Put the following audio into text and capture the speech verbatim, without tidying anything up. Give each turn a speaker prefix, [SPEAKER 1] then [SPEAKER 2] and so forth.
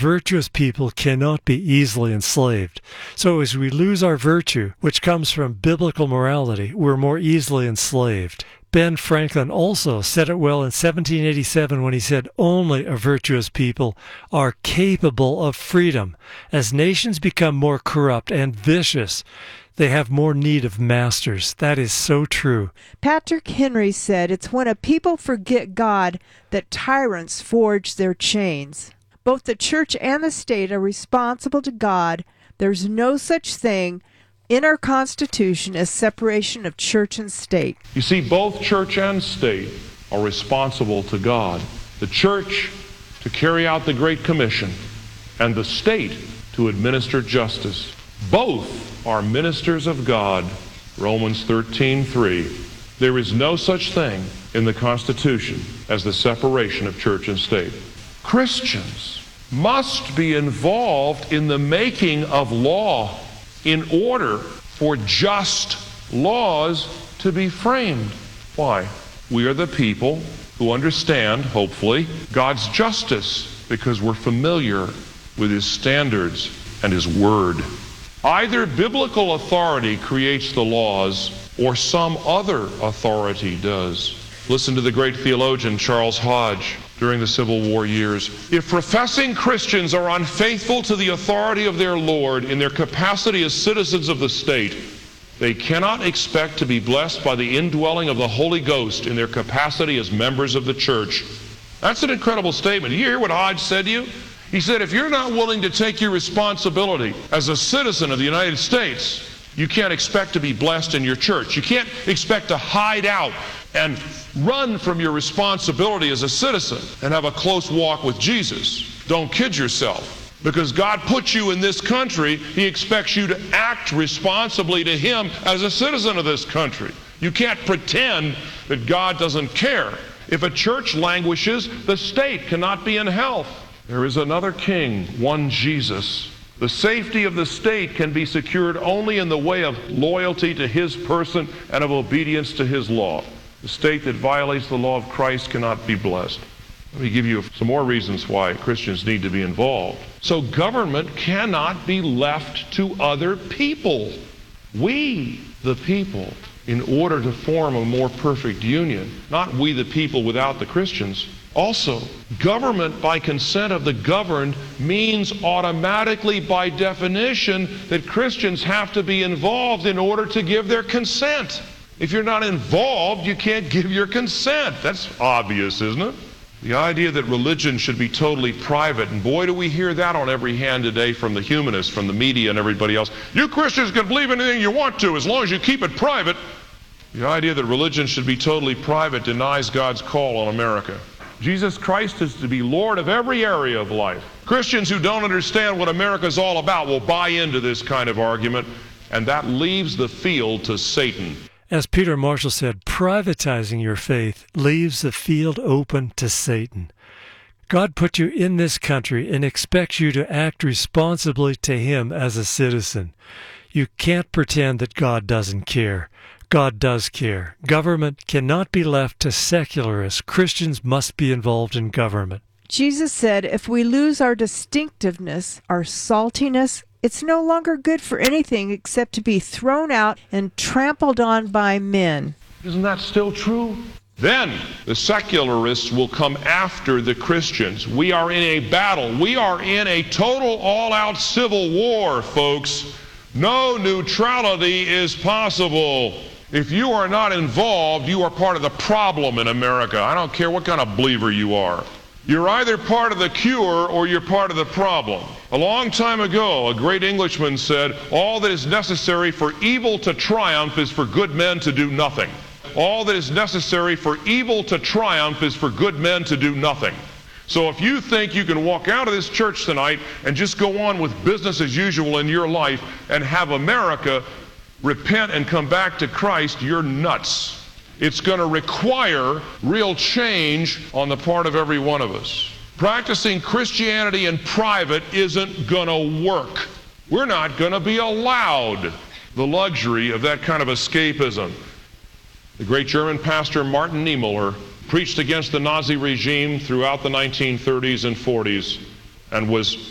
[SPEAKER 1] virtuous people cannot be easily enslaved. So as we lose our virtue, which comes from biblical morality, we're more easily enslaved. Ben Franklin also said it well in seventeen eighty-seven when he said, "Only a virtuous people are capable of freedom. As nations become more corrupt and vicious, they have more need of masters." That is so true.
[SPEAKER 2] Patrick Henry said, "It's when a people forget God that tyrants forge their chains. Both the church and the state are responsible to God. There's no such thing in our Constitution as separation of church and state."
[SPEAKER 3] You see, both church and state are responsible to God. The church to carry out the Great Commission, and the state to administer justice. Both are ministers of God. Romans thirteen three. There is no such thing in the Constitution as the separation of church and state. Christians must be involved in the making of law in order for just laws to be framed. Why? We are the people who understand, hopefully, God's justice because we're familiar with His standards and His Word. Either biblical authority creates the laws or some other authority does. Listen to the great theologian Charles Hodge during the Civil War years. If professing Christians are unfaithful to the authority of their Lord in their capacity as citizens of the state, they cannot expect to be blessed by the indwelling of the Holy Ghost in their capacity as members of the church. That's an incredible statement. You hear what Hodge said to you? He said, if you're not willing to take your responsibility as a citizen of the United States, you can't expect to be blessed in your church. You can't expect to hide out and run from your responsibility as a citizen and have a close walk with Jesus. Don't kid yourself. Because God put you in this country, He expects you to act responsibly to Him as a citizen of this country. You can't pretend that God doesn't care. If a church languishes, the state cannot be in health. There is another king, one Jesus. The safety of the state can be secured only in the way of loyalty to His person and of obedience to His law. The state that violates the law of Christ cannot be blessed. Let me give you some more reasons why Christians need to be involved. So government cannot be left to other people. We, the people, in order to form a more perfect union, not we, the people, without the Christians. Also, government by consent of the governed means automatically, by definition, that Christians have to be involved in order to give their consent. If you're not involved, you can't give your consent. That's obvious, isn't it? The idea that religion should be totally private, and boy, do we hear that on every hand today from the humanists, from the media and everybody else. You Christians can believe anything you want to as long as you keep it private. The idea that religion should be totally private denies God's call on America. Jesus Christ is to be Lord of every area of life. Christians who don't understand what America's all about will buy into this kind of argument, and that leaves the field to Satan.
[SPEAKER 1] As Peter Marshall said, privatizing your faith leaves the field open to Satan. God put you in this country and expects you to act responsibly to Him as a citizen. You can't pretend that God doesn't care. God does care. Government cannot be left to secularists. Christians must be involved in government.
[SPEAKER 2] Jesus said, if we lose our distinctiveness, our saltiness, it's no longer good for anything except to be thrown out and trampled on by men.
[SPEAKER 3] Isn't that still true? Then the secularists will come after the Christians. We are in a battle. We are in a total all-out civil war, folks. No neutrality is possible. If you are not involved, you are part of the problem in America. I don't care what kind of believer you are. You're either part of the cure or you're part of the problem. A long time ago, a great Englishman said, all that is necessary for evil to triumph is for good men to do nothing. All that is necessary for evil to triumph is for good men to do nothing. So if you think you can walk out of this church tonight and just go on with business as usual in your life and have America repent and come back to Christ, you're nuts. It's going to require real change on the part of every one of us. Practicing Christianity in private isn't going to work. We're not going to be allowed the luxury of that kind of escapism. The great German pastor Martin Niemöller preached against the Nazi regime throughout the nineteen thirties and forties and was